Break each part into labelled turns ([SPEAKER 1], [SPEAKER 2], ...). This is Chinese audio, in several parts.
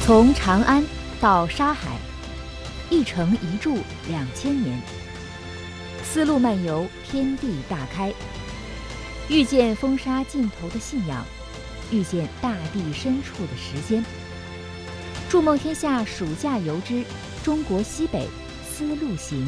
[SPEAKER 1] 从长安到沙海，一城一柱2000年，丝路漫游，天地大开。遇见风沙尽头的信仰，遇见大地深处的时间。筑梦天下暑假游之中国西北丝路行。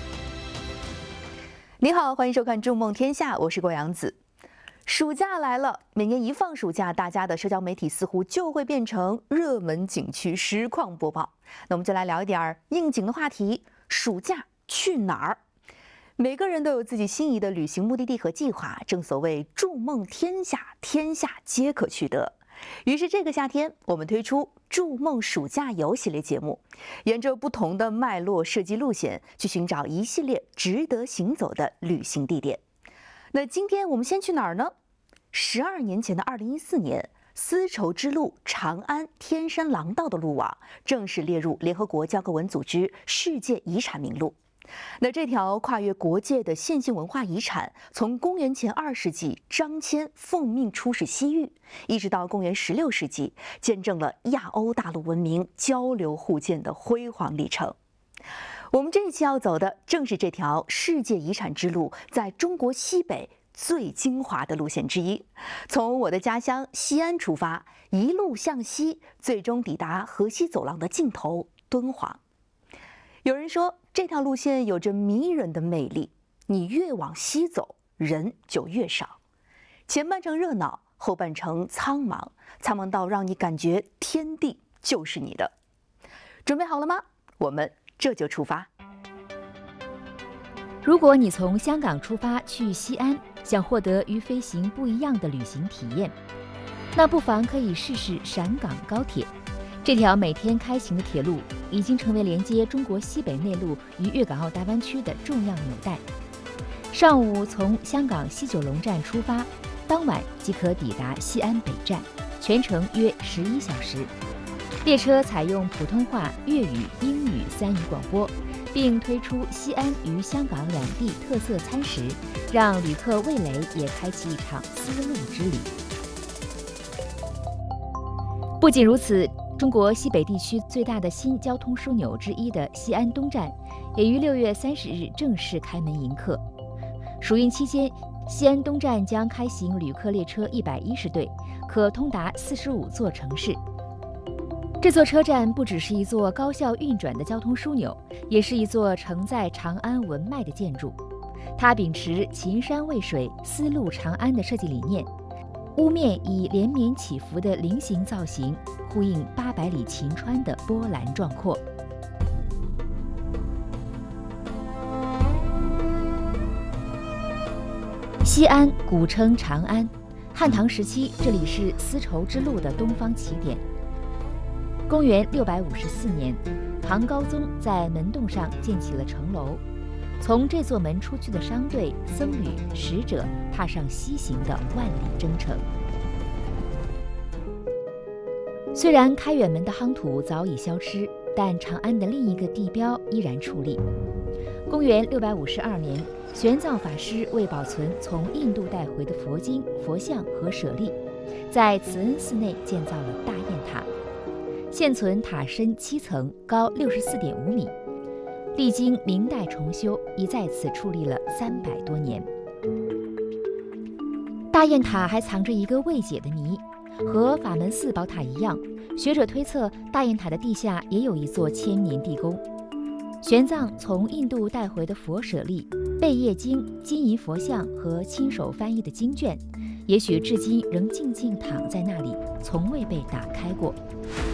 [SPEAKER 2] 你好，欢迎收看《筑梦天下》，我是郭阳子。暑假来了，每年一放暑假，大家的社交媒体似乎就会变成热门景区实况播报。那我们就来聊一点应景的话题：暑假去哪儿？每个人都有自己心仪的旅行目的地和计划，正所谓筑梦天下，天下皆可去得。于是这个夏天，我们推出筑梦暑假游系列节目，沿着不同的脉络设计路线，去寻找一系列值得行走的旅行地点。那今天我们先去哪儿呢？12年前的2014年，丝绸之路长安天山廊道的路网正式列入联合国教科文组织世界遗产名录。那这条跨越国界的线性文化遗产，从公元前2世纪张骞奉命出使西域，一直到公元16世纪，见证了亚欧大陆文明交流互鉴的辉煌历程。我们这一期要走的正是这条世界遗产之路在中国西北最精华的路线之一，从我的家乡西安出发，一路向西，最终抵达河西走廊的尽头敦煌。有人说这条路线有着迷人的魅力，你越往西走，人就越少，前半程热闹，后半程苍茫，苍茫到让你感觉天地就是你的。准备好了吗？我们这就出发。
[SPEAKER 1] 如果你从香港出发去西安，想获得与飞行不一样的旅行体验，那不妨可以试试陕港高铁。这条每天开行的铁路已经成为连接中国西北内陆与粤港澳大湾区的重要纽带。上午从香港西九龙站出发，当晚即可抵达西安北站，全程约11小时。列车采用普通话、粤语、英语3语广播，并推出西安与香港两地特色餐食，让旅客味蕾也开启一场丝路之旅。不仅如此，中国西北地区最大的新交通枢纽之一的西安东站，也于6月30日正式开门迎客。暑运期间，西安东站将开行旅客列车110对，可通达45座城市。这座车站不只是一座高效运转的交通枢纽，也是一座承载长安文脉的建筑。它秉持秦山渭水，丝路长安的设计理念，屋面以连绵起伏的菱形造型，呼应800里秦川的波澜壮阔。西安古称长安，汉唐时期这里是丝绸之路的东方起点。公元654年，唐高宗在门洞上建起了城楼，从这座门出去的商队、僧侣、使者踏上西行的万里征程。虽然开远门的夯土早已消失，但长安的另一个地标依然矗立。公元652年，玄奘法师为保存从印度带回的佛经、佛像和舍利，在慈恩寺内建造了大雁塔。现存塔身7层，高64.5米，历经明代重修，已在此矗立了300多年。大雁塔还藏着一个未解的谜，和法门寺宝塔一样，学者推测大雁塔的地下也有一座千年地宫。玄奘从印度带回的佛舍利、贝叶经、金银佛像和亲手翻译的经卷，也许至今仍静静躺在那里，从未被打开过。